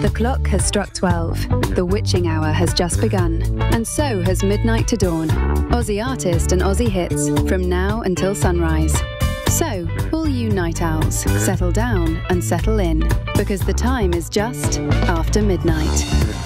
The clock has struck 12. The witching hour has just begun. And so has Midnight to Dawn. Aussie artist and Aussie hits from now until sunrise. So, all you night owls, settle down and settle in, because the time is just after midnight.